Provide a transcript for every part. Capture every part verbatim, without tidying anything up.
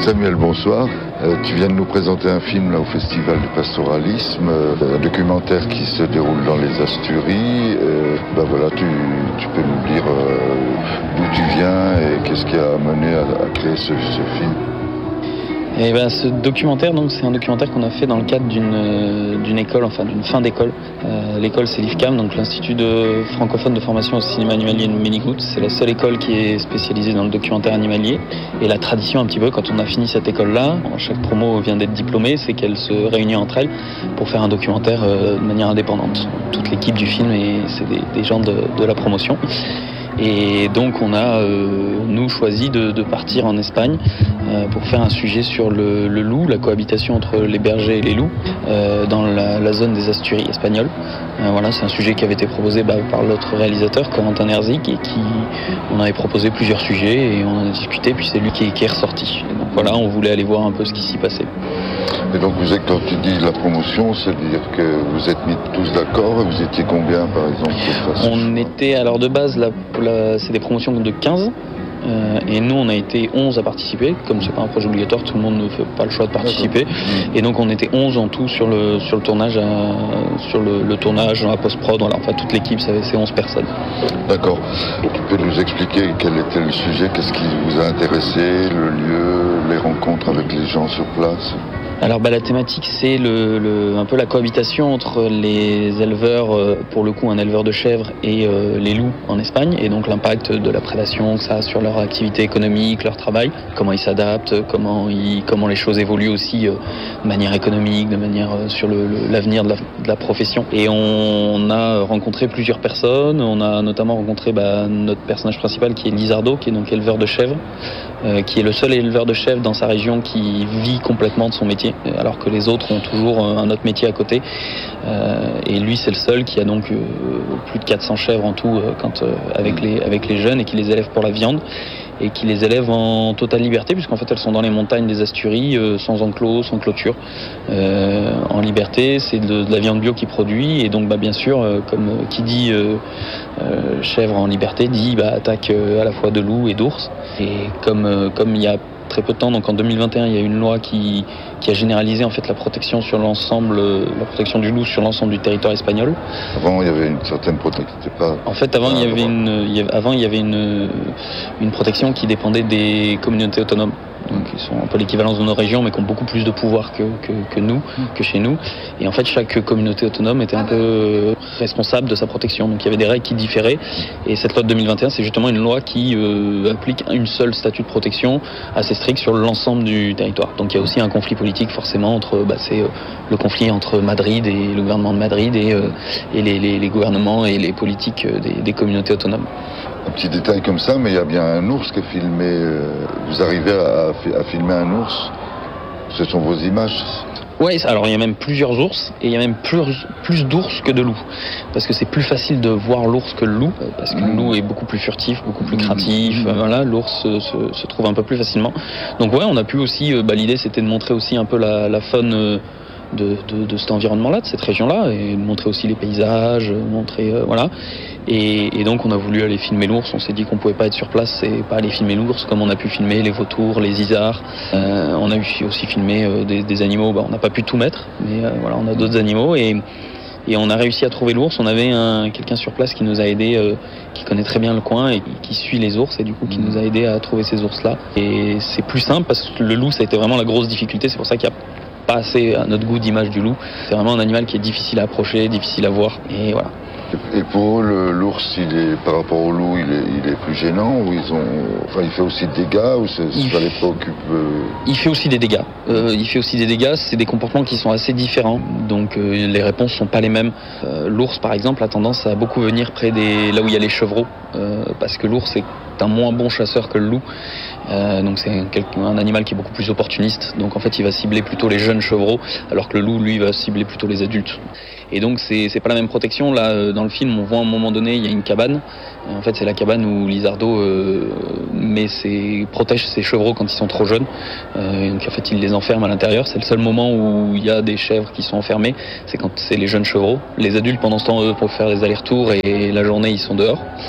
Samuel, bonsoir. Euh, tu viens de nous présenter un film là au Festival du Pastoralisme, euh, un documentaire qui se déroule dans les Asturies. Euh, ben voilà, tu, tu peux nous dire euh, d'où tu viens et qu'est-ce qui a mené à, à créer ce, ce film. Et ben, ce documentaire, donc, c'est un documentaire qu'on a fait dans le cadre d'une, euh, d'une école, enfin d'une fin d'école. Euh, l'école, c'est l'I F C A M, donc l'Institut de francophone de formation au cinéma animalier de Ménicoute. C'est la seule école qui est spécialisée dans le documentaire animalier. Et la tradition, un petit peu, quand on a fini cette école-là, chaque promo vient d'être diplômée, c'est qu'elles se réunissent entre elles pour faire un documentaire euh, de manière indépendante. Toute l'équipe du film, et c'est des, des gens de, de la promotion. Et donc on a, euh, nous, choisi de, de partir en Espagne euh, pour faire un sujet sur le, le loup, la cohabitation entre les bergers et les loups euh, dans la, la zone des Asturies espagnoles. Euh, voilà, c'est un sujet qui avait été proposé bah, par l'autre réalisateur, Corentin Herzig, et qui, on avait proposé plusieurs sujets et on en a discuté, puis c'est lui qui, qui est ressorti. Et donc voilà, on voulait aller voir un peu ce qui s'y passait. Et donc vous êtes, quand tu dis la promotion, c'est-à-dire que vous êtes mis tous d'accord, vous étiez combien par exemple? On était, alors de base, la, la, c'est des promotions de quinze, euh, et nous on a été onze à participer. Comme c'est pas un projet obligatoire, tout le monde ne fait pas le choix de participer. D'accord. Et donc on était onze en tout sur le, sur le tournage, à, sur le, le tournage, dans la post-prod, voilà, enfin toute l'équipe, c'est onze personnes. D'accord. Tu peux nous expliquer quel était le sujet, qu'est-ce qui vous a intéressé, le lieu, les rencontres avec les gens sur place? Alors bah, la thématique, c'est le, le, un peu la cohabitation entre les éleveurs, euh, pour le coup un éleveur de chèvres, et euh, les loups en Espagne, et donc l'impact de la prédation que ça a sur leur activité économique, leur travail, comment ils s'adaptent, comment, ils, comment les choses évoluent aussi euh, de manière économique, de manière euh, sur le, le, l'avenir de la, de la profession. Et on a rencontré plusieurs personnes, on a notamment rencontré bah, notre personnage principal qui est Lizardo, qui est donc éleveur de chèvres, euh, qui est le seul éleveur de chèvres dans sa région qui vit complètement de son métier, alors que les autres ont toujours un autre métier à côté. Euh, et lui, c'est le seul qui a donc euh, plus de quatre cents chèvres en tout euh, quand, euh, avec, les, avec les jeunes, et qui les élève pour la viande, et qui les élève en totale liberté, puisqu'en fait elles sont dans les montagnes des Asturies, euh, sans enclos, sans clôture, euh, en liberté. C'est de, de la viande bio qu'il produit, et donc bah, bien sûr, euh, comme euh, qui dit euh, euh, chèvre en liberté, dit bah, attaque euh, à la fois de loups et d'ours. Et comme euh, comme il y a très peu de temps, donc en deux mille vingt et un, il y a eu une loi qui, qui a généralisé en fait la protection sur l'ensemble, la protection du loup sur l'ensemble du territoire espagnol. Avant, il y avait une certaine protection. Pas... En fait, avant, il y avait une, il y avait, avant, il y avait une, une protection qui dépendait des communautés autonomes. Donc, ils sont un peu l'équivalence de nos régions, mais qui ont beaucoup plus de pouvoir que, que, que nous, que chez nous. Et en fait, chaque communauté autonome était un peu responsable de sa protection. Donc, il y avait des règles qui différaient. Et cette loi de deux mille vingt et un, c'est justement une loi qui euh, applique une seule statut de protection assez strict sur l'ensemble du territoire. Donc, il y a aussi un conflit politique, forcément, entre, bah, c'est euh, le conflit entre Madrid et le gouvernement de Madrid, et, euh, et les, les, les gouvernements et les politiques des, des communautés autonomes. Un petit détail comme ça, mais il y a bien un ours qui est filmé. Vous arrivez à, à filmer un ours? Ce sont vos images? Oui, alors il y a même plusieurs ours, et il y a même plus, plus d'ours que de loups. Parce que c'est plus facile de voir l'ours que le loup, parce que mmh. le loup est beaucoup plus furtif, beaucoup plus craintif. Mmh. Voilà, l'ours se, se, se trouve un peu plus facilement. Donc ouais, on a pu aussi, bah, l'idée c'était de montrer aussi un peu la, la faune euh, de, de, de cet environnement-là, de cette région-là, et de montrer aussi les paysages, montrer, euh, voilà. Et, et donc on a voulu aller filmer l'ours. On s'est dit qu'on pouvait pas être sur place et pas aller filmer l'ours, comme on a pu filmer les vautours, les isards. Euh, on a aussi filmé euh, des, des animaux. Bah, on n'a pas pu tout mettre, mais euh, voilà, on a d'autres animaux, et, et on a réussi à trouver l'ours. On avait un, quelqu'un sur place qui nous a aidé, euh, qui connaît très bien le coin et qui suit les ours, et du coup qui nous a aidé à trouver ces ours-là. Et c'est plus simple parce que le loup, ça a été vraiment la grosse difficulté. C'est pour ça qu'il y a pas assez à notre goût d'image du loup. C'est vraiment un animal qui est difficile à approcher, difficile à voir, et voilà. Et pour eux, l'ours, il est, par rapport au loup, il est, il est plus gênant, ou ils ont, enfin, il fait aussi des dégâts, ou ça les préoccupe euh... Il fait aussi des dégâts. Euh, il fait aussi des dégâts. C'est des comportements qui sont assez différents, donc euh, les réponses sont pas les mêmes. Euh, l'ours, par exemple, a tendance à beaucoup venir près des, là où il y a les chevreaux, euh, parce que l'ours est un moins bon chasseur que le loup. Euh, donc c'est un, un animal qui est beaucoup plus opportuniste. Donc en fait, il va cibler plutôt les jeunes chevreaux, alors que le loup, lui, va cibler plutôt les adultes. Et donc c'est, c'est pas la même protection. Là, dans le film, on voit à un moment donné, il y a une cabane. Et en fait, c'est la cabane où Lizardo euh, met ses, protège ses chevreaux quand ils sont trop jeunes. Euh, donc en fait, il les enferme à l'intérieur. C'est le seul moment où il y a des chèvres qui sont enfermées, c'est quand c'est les jeunes chevreaux. Les adultes, pendant ce temps, eux, peuvent faire des allers-retours, et la journée, ils sont dehors.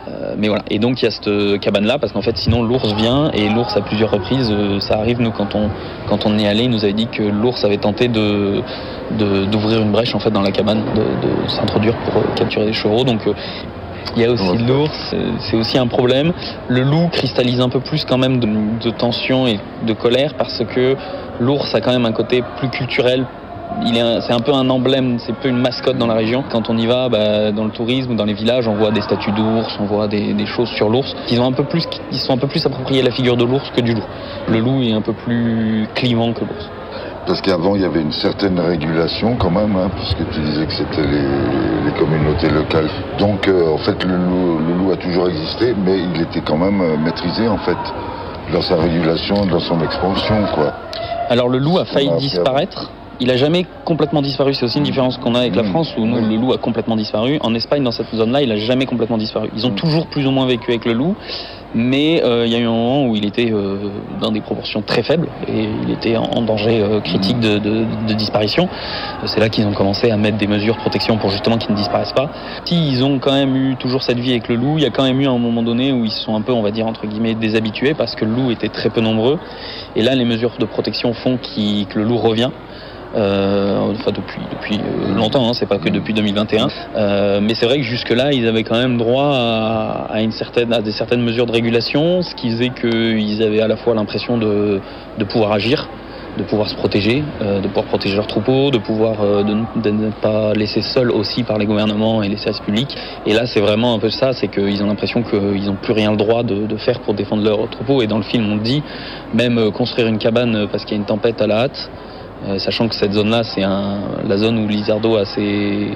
Euh, mais voilà. Et donc il y a cette cabane-là, parce qu'en fait sinon l'ours vient, et l'ours à plusieurs reprises, euh, ça arrive, nous quand on, quand on y allait, il nous avait dit que l'ours avait tenté de, de, d'ouvrir une brèche en fait dans la cabane, de, de s'introduire pour euh, capturer des chevreaux. Donc euh, il y a aussi l'ours, c'est aussi un problème. Le loup cristallise un peu plus quand même de, de tension et de colère, parce que l'ours a quand même un côté plus culturel. Il est un, c'est un peu un emblème, c'est un peu une mascotte dans la région. Quand on y va, bah, dans le tourisme, dans les villages, on voit des statues d'ours, on voit des, des choses sur l'ours. Ils ont un peu plus, ils sont un peu plus appropriés la figure de l'ours que du loup. Le loup est un peu plus clivant que l'ours. Parce qu'avant, il y avait une certaine régulation quand même, hein, puisque tu disais que c'était les, les communautés locales. Donc, euh, en fait, le loup, le loup a toujours existé, mais il était quand même euh, maîtrisé, en fait, dans sa régulation, dans son expansion, quoi. Alors, le loup a failli disparaître. Il n'a jamais complètement disparu. C'est aussi une différence qu'on a avec la France, où nous, le loup a complètement disparu. En Espagne, dans cette zone-là, il n'a jamais complètement disparu. Ils ont toujours plus ou moins vécu avec le loup, mais euh, il y a eu un moment où il était euh, dans des proportions très faibles, et il était en danger euh, critique de, de, de disparition. C'est là qu'ils ont commencé à mettre des mesures de protection pour justement qu'il ne disparaisse pas. Si ils ont quand même eu toujours cette vie avec le loup, il y a quand même eu un moment donné où ils se sont un peu, on va dire, entre guillemets, déshabitués, parce que le loup était très peu nombreux. Et là, les mesures de protection font qu'il, que le loup revient. Euh, enfin depuis depuis euh, longtemps, hein, c'est pas que depuis deux mille vingt et un. Euh, mais c'est vrai que jusque là, ils avaient quand même droit à, à une certaine à des certaines mesures de régulation, ce qui faisait qu'ils avaient à la fois l'impression de de pouvoir agir, de pouvoir se protéger, euh, de pouvoir protéger leurs troupeaux, de pouvoir euh, de, de ne pas laisser seuls aussi par les gouvernements et les services publics. Et là, c'est vraiment un peu ça, c'est qu'ils ont l'impression qu'ils n'ont plus rien le droit de, de faire pour défendre leurs troupeaux. Et dans le film, on le dit, même euh, construire une cabane parce qu'il y a une tempête à la hâte. Euh, sachant que cette zone-là, c'est un, la zone où Lizardo a ses,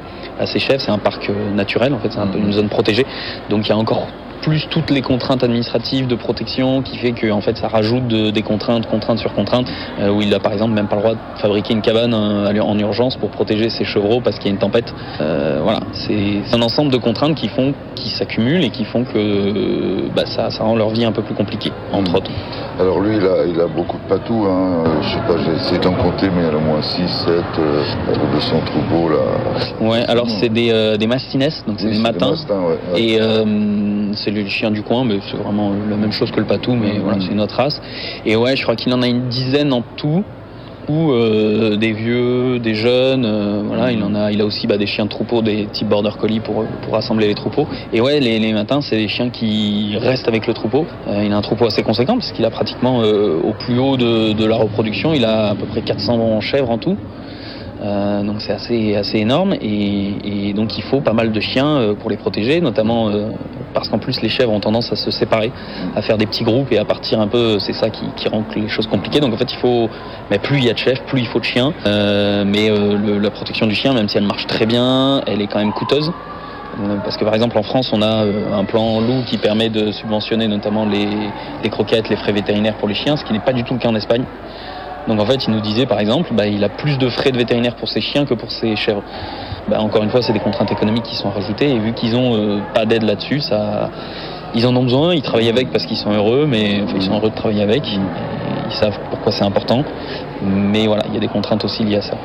a ses chefs, c'est un parc naturel, en fait, c'est un peu une zone protégée. Donc il y a encore plus toutes les contraintes administratives de protection qui fait que en fait ça rajoute de, des contraintes, contraintes sur contraintes, euh, où il a par exemple même pas le droit de fabriquer une cabane euh, en urgence pour protéger ses chevreaux parce qu'il y a une tempête. Euh, voilà, c'est, c'est un ensemble de contraintes qui font, qui s'accumulent et qui font que euh, bah, ça, ça rend leur vie un peu plus compliquée, entre mmh. autres. Alors lui, il a, il a beaucoup de patous, hein. Euh, je sais pas, j'ai essayé d'en compter, mais il y en a au moins six, sept, euh, de son troupeau là. Ouais, alors c'est des, euh, des mastines, donc c'est oui, des matins, des mastins, ouais, ouais. Et euh, c'est le chien du coin, mais c'est vraiment la même chose que le patou, mais mmh. voilà, c'est une autre race. Et ouais, je crois qu'il en a une dizaine en tout. Ou euh, des vieux, des jeunes, euh, voilà, il en a, il a aussi bah, des chiens de troupeau, des types border collie pour pour rassembler les troupeaux. Et ouais, les, les matins, c'est des chiens qui restent avec le troupeau. Euh, il a un troupeau assez conséquent parce qu'il a pratiquement euh, au plus haut de, de la reproduction, il a à peu près quatre cents chèvres en tout. Euh, donc c'est assez assez énorme et, et donc il faut pas mal de chiens euh, pour les protéger, notamment euh, parce qu'en plus les chèvres ont tendance à se séparer, à faire des petits groupes et à partir un peu, c'est ça qui, qui rend les choses compliquées. Donc en fait il faut, mais plus il y a de chèvres, plus il faut de chiens. Euh, mais euh, le, la protection du chien, même si elle marche très bien, elle est quand même coûteuse. Parce que par exemple en France on a un plan loup qui permet de subventionner notamment les, les croquettes, les frais vétérinaires pour les chiens, ce qui n'est pas du tout le cas en Espagne. Donc en fait, il nous disait par exemple, bah, il a plus de frais de vétérinaire pour ses chiens que pour ses chèvres. Bah, encore une fois, c'est des contraintes économiques qui sont rajoutées et vu qu'ils ont euh, pas d'aide là-dessus, ça, ils en ont besoin, ils travaillent avec parce qu'ils sont heureux, mais enfin, ils sont heureux de travailler avec, et ils savent pourquoi c'est important. Mais voilà, il y a des contraintes aussi liées à ça.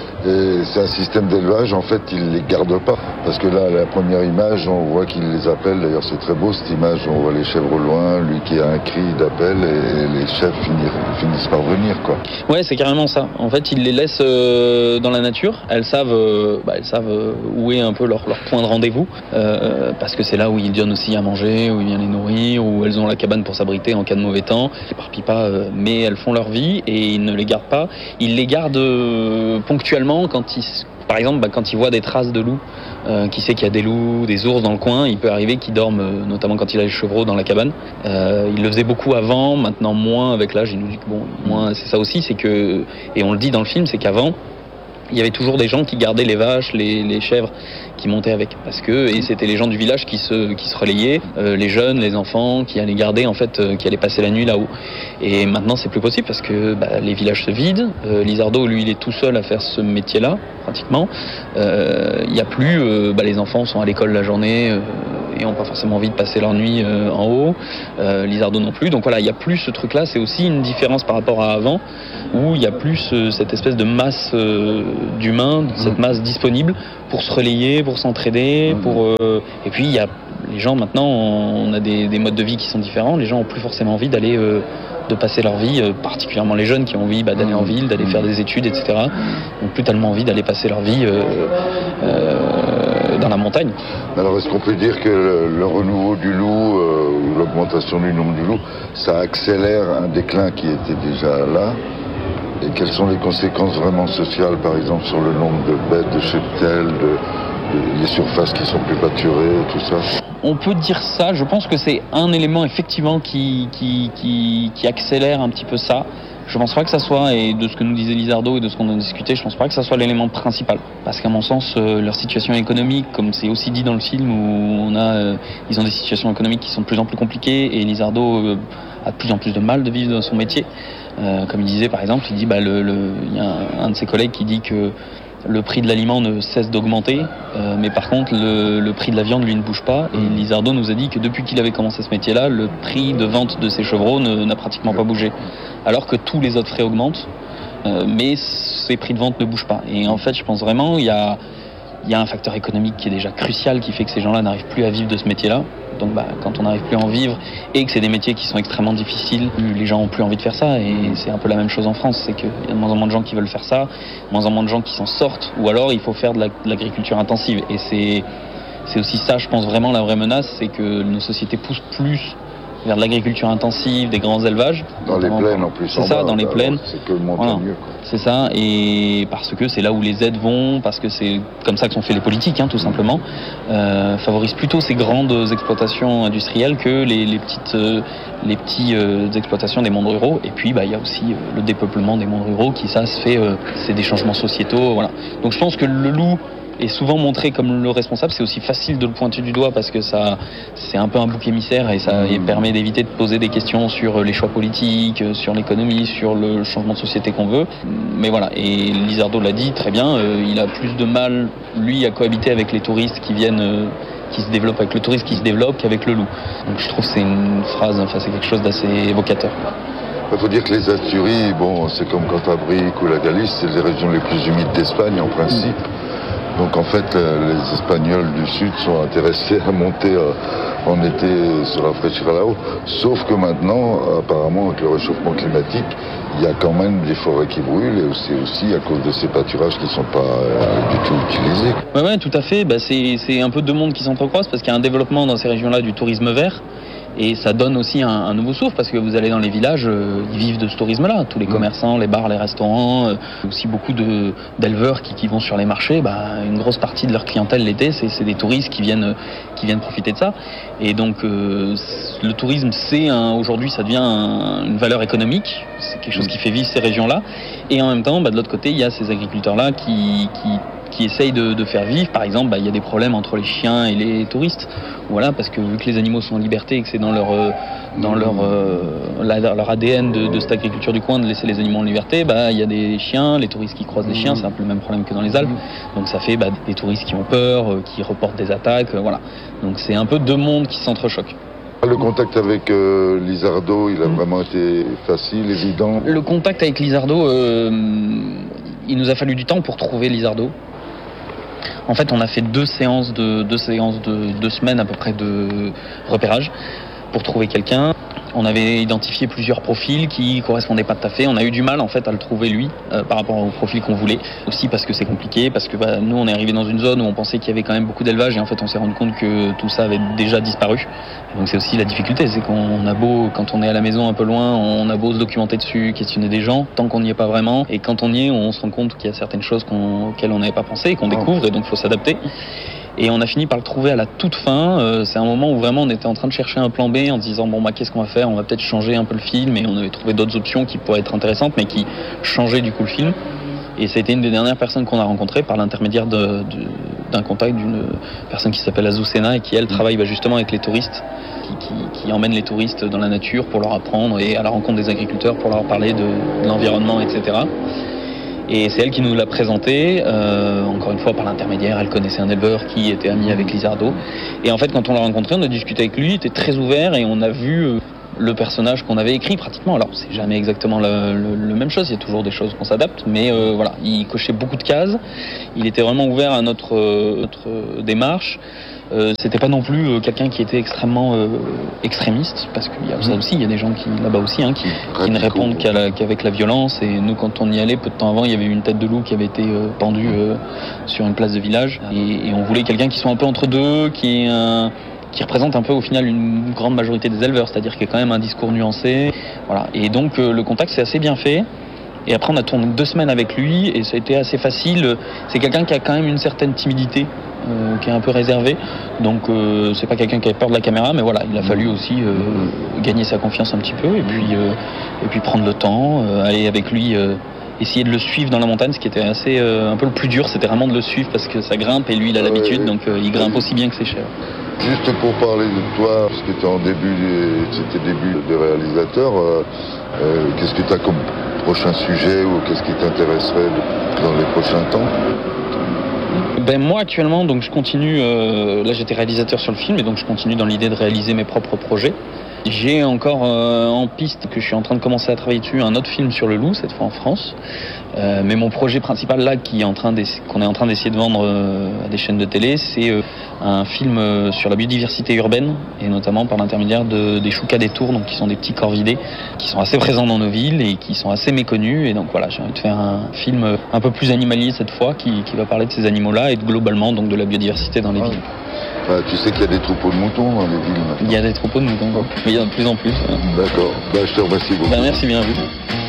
Et c'est un système d'élevage, en fait, ils les gardent pas. Parce que là, la première image, on voit qu'ils les appellent. D'ailleurs, c'est très beau, cette image. On voit les chèvres au loin, lui qui a un cri d'appel, et les chèvres finissent, finissent par venir, quoi. Ouais, c'est carrément ça. En fait, ils les laissent euh, dans la nature. Elles savent, euh, bah, elles savent euh, où est un peu leur, leur point de rendez-vous. Euh, parce que c'est là où ils donnent aussi à manger, où il vient les nourrir, où elles ont la cabane pour s'abriter en cas de mauvais temps. Elles n'éparpillent pas, euh, mais elles font leur vie et ils ne les gardent pas. Ils les gardent euh, ponctuellement. Quand il, par exemple, bah, quand il voit des traces de loups, euh, qui sait qu'il y a des loups, des ours dans le coin, il peut arriver qu'ils dorment, euh, notamment quand il a les chevreaux dans la cabane. Euh, il le faisait beaucoup avant, maintenant moins avec l'âge. Il nous dit que bon, moins, c'est ça aussi, c'est que, et on le dit dans le film, c'est qu'avant, il y avait toujours des gens qui gardaient les vaches, les, les chèvres, qui montaient avec, parce que et c'était les gens du village qui se qui se relayaient, euh, les jeunes, les enfants, qui allaient garder en fait, euh, qui allaient passer la nuit là-haut. Et maintenant c'est plus possible parce que bah, les villages se vident. Euh, Lizardo, lui, il est tout seul à faire ce métier-là pratiquement. Il euh, y a plus, euh, bah, les enfants sont à l'école la journée euh, et n'ont pas forcément envie de passer leur nuit euh, en haut. Euh, Lizardo non plus. Donc voilà, il y a plus ce truc-là. C'est aussi une différence par rapport à avant, où il y a plus euh, cette espèce de masse euh, d'humains, cette masse disponible pour se relayer, pour s'entraider, pour euh, et puis il y a les gens maintenant, on a des, des modes de vie qui sont différents. Les gens ont plus forcément envie d'aller, euh, de passer leur vie, euh, particulièrement les jeunes qui ont envie bah, d'aller en ville, d'aller faire des études, et cetera. N'ont plus tellement envie d'aller passer leur vie euh, euh, dans la montagne. Alors est-ce qu'on peut dire que le, le renouveau du loup, euh, ou l'augmentation du nombre du loup, ça accélère un déclin qui était déjà là? Et quelles sont les conséquences vraiment sociales, par exemple, sur le nombre de bêtes, de cheptels, de, de, les surfaces qui sont plus pâturées, tout ça? On peut dire ça, je pense que c'est un élément effectivement qui, qui, qui, qui accélère un petit peu ça. Je pense pas que ça soit, et de ce que nous disait Lizardo et de ce qu'on a discuté, je pense pas que ça soit l'élément principal. Parce qu'à mon sens, euh, leur situation économique, comme c'est aussi dit dans le film, où on a, euh, ils ont des situations économiques qui sont de plus en plus compliquées, et Lizardo euh, a de plus en plus de mal de vivre dans son métier. Euh, comme il disait par exemple, il dit, bah, le, le, il y a un, un de ses collègues qui dit que le prix de l'aliment ne cesse d'augmenter, euh, mais par contre le, le prix de la viande lui ne bouge pas. Et Lizardo nous a dit que depuis qu'il avait commencé ce métier-là, le prix de vente de ses chevreaux ne, n'a pratiquement pas bougé, alors que tous les autres frais augmentent, euh, mais ses prix de vente ne bougent pas. Et en fait, je pense vraiment il y a il y a un facteur économique qui est déjà crucial, qui fait que ces gens-là n'arrivent plus à vivre de ce métier-là. Donc bah, quand on n'arrive plus à en vivre et que c'est des métiers qui sont extrêmement difficiles, les gens n'ont plus envie de faire ça. Et c'est un peu la même chose en France, c'est qu'il y a de moins en moins de gens qui veulent faire ça, de moins en moins de gens qui s'en sortent, ou alors il faut faire de, la, de l'agriculture intensive. Et c'est, c'est aussi ça, je pense vraiment, la vraie menace, c'est que nos sociétés poussent plus vers de l'agriculture intensive, des grands élevages. Dans les plaines en plus. C'est ça, dans les plaines. C'est que le montagneux. Voilà. C'est ça, et parce que c'est là où les aides vont, parce que c'est comme ça que sont fait les politiques, hein, tout simplement, euh, favorisent plutôt ces grandes exploitations industrielles que les, les petites, euh, les petits euh, exploitations des mondes ruraux. Et puis, bah, il y a aussi euh, le dépeuplement des mondes ruraux qui, ça, se fait, euh, c'est des changements sociétaux, voilà. Donc, je pense que le loup est souvent montré comme le responsable. C'est aussi facile de le pointer du doigt parce que ça, c'est un peu un bouc émissaire et ça mmh. permet d'éviter de poser des questions sur les choix politiques, sur l'économie, sur le changement de société qu'on veut. Mais voilà, et Lizardo l'a dit très bien, euh, il a plus de mal, lui, à cohabiter avec les touristes qui viennent, euh, qui se développent, avec le tourisme qui se développe qu'avec le loup. Donc je trouve que c'est une phrase, enfin c'est quelque chose d'assez évocateur. Il faut dire que les Asturies, bon, c'est comme Cantabrique ou la Galice, c'est les régions les plus humides d'Espagne en principe. Mmh. Donc en fait, les Espagnols du Sud sont intéressés à monter en été se rafraîchir là-haut. Sauf que maintenant, apparemment, avec le réchauffement climatique, il y a quand même des forêts qui brûlent et c'est aussi à cause de ces pâturages qui ne sont pas euh, du tout utilisés. Oui, ouais, tout à fait. Bah, c'est, c'est un peu deux mondes qui s'entrecroisent parce qu'il y a un développement dans ces régions-là du tourisme vert. Et ça donne aussi un, un nouveau souffle parce que vous allez dans les villages, euh, ils vivent de ce tourisme-là. Tous les commerçants, les bars, les restaurants, euh, aussi beaucoup de, d'éleveurs qui, qui vont sur les marchés. Bah, une grosse partie de leur clientèle l'été, c'est, c'est des touristes qui viennent, qui viennent profiter de ça. Et donc euh, le tourisme, c'est un, aujourd'hui, ça devient un, une valeur économique. C'est quelque chose qui fait vivre ces régions-là. Et en même temps, bah, de l'autre côté, il y a ces agriculteurs-là qui, qui qui essayent de, de faire vivre. Par exemple, bah, il y a des problèmes entre les chiens et les touristes. Voilà, parce que vu que les animaux sont en liberté et que c'est dans leur, euh, dans leur, euh, la, leur A D N de, de cette agriculture du coin de laisser les animaux en liberté, bah, il y a des chiens, les touristes qui croisent les chiens, c'est un peu le même problème que dans les Alpes. Donc ça fait bah, des touristes qui ont peur, euh, qui reportent des attaques, euh, voilà. Donc c'est un peu deux mondes qui s'entrechoquent. Le contact avec euh, Lizardo, il a mmh. vraiment été facile, évident? Le contact avec Lizardo, euh, il nous a fallu du temps pour trouver Lizardo. En fait, on a fait deux séances de deux séances de deux semaines à peu près de repérage pour trouver quelqu'un. On avait identifié plusieurs profils qui correspondaient pas tout à fait. On a eu du mal en fait à le trouver lui euh, par rapport au profil qu'on voulait. Aussi parce que c'est compliqué, parce que bah, nous on est arrivé dans une zone où on pensait qu'il y avait quand même beaucoup d'élevage et en fait on s'est rendu compte que tout ça avait déjà disparu. Donc c'est aussi la difficulté, c'est qu'on a beau, quand on est à la maison un peu loin, on a beau se documenter dessus, questionner des gens, tant qu'on n'y est pas vraiment. Et quand on y est, on se rend compte qu'il y a certaines choses qu'on, auxquelles on n'avait pas pensé et qu'on découvre et donc il faut s'adapter. Et on a fini par le trouver à la toute fin. Euh, c'est un moment où vraiment on était en train de chercher un plan B en se disant bon bah qu'est-ce qu'on va faire ? On va peut-être changer un peu le film et on avait trouvé d'autres options qui pourraient être intéressantes mais qui changeaient du coup le film. Et ça a été une des dernières personnes qu'on a rencontrées par l'intermédiaire de, de, d'un contact d'une personne qui s'appelle Azucena et qui elle travaille bah, justement avec les touristes, qui, qui, qui emmène les touristes dans la nature pour leur apprendre et à la rencontre des agriculteurs pour leur parler de, de l'environnement, et cetera. Et c'est elle qui nous l'a présenté, euh, encore une fois par l'intermédiaire, elle connaissait un éleveur qui était ami avec Lizardo. Et en fait, quand on l'a rencontré, on a discuté avec lui, il était très ouvert et on a vu euh, le personnage qu'on avait écrit pratiquement. Alors, c'est jamais exactement la, le, le même chose, il y a toujours des choses qu'on s'adapte, mais euh, voilà, il cochait beaucoup de cases, il était vraiment ouvert à notre, euh, notre démarche. Euh, c'était pas non plus euh, quelqu'un qui était extrêmement euh, extrémiste, parce qu'il y a ça aussi, il y a des gens qui là-bas aussi hein, qui, qui ne répondent qu'à la, qu'avec la violence. Et nous, quand on y allait, peu de temps avant, il y avait une tête de loup qui avait été euh, pendue euh, sur une place de village, et, et on voulait quelqu'un qui soit un peu entre deux, qui est un qui représente un peu au final une grande majorité des éleveurs, c'est-à-dire qu'il y a quand même un discours nuancé, voilà. Et donc euh, le contact s'est assez bien fait. Et après on a tourné deux semaines avec lui et ça a été assez facile. C'est quelqu'un qui a quand même une certaine timidité, euh, qui est un peu réservé. Donc euh, c'est pas quelqu'un qui a peur de la caméra, mais voilà, il a fallu aussi euh, gagner sa confiance un petit peu et puis euh, et puis prendre le temps, euh, aller avec lui. Euh, essayer de le suivre dans la montagne, ce qui était assez euh, un peu le plus dur, c'était vraiment de le suivre parce que ça grimpe et lui il a l'habitude, donc euh, il grimpe aussi bien que ses chèvres. Juste pour parler de toi, parce que tu es en début, c'était début de réalisateur, euh, euh, qu'est-ce que tu as comme prochain sujet ou qu'est-ce qui t'intéresserait dans les prochains temps? Ben moi actuellement, donc je continue, euh, là j'étais réalisateur sur le film et donc je continue dans l'idée de réaliser mes propres projets. J'ai encore euh, en piste que je suis en train de commencer à travailler dessus un autre film sur le loup, cette fois en France. Euh, mais mon projet principal là, qui est en train qu'on est en train d'essayer de vendre euh, à des chaînes de télé, c'est euh, un film euh, sur la biodiversité urbaine et notamment par l'intermédiaire de, des choucas des tours, donc qui sont des petits corvidés qui sont assez présents dans nos villes et qui sont assez méconnus. Et donc voilà, j'ai envie de faire un film un peu plus animalier cette fois, qui, qui va parler de ces animaux-là et de, globalement donc de la biodiversité dans les villes. Ah, tu sais qu'il y a des troupeaux de moutons dans les villes maintenant. Il y a des troupeaux de moutons, mais il y en a de plus en plus. D'accord, bah, je te remercie beaucoup. Bah, merci bien, vu.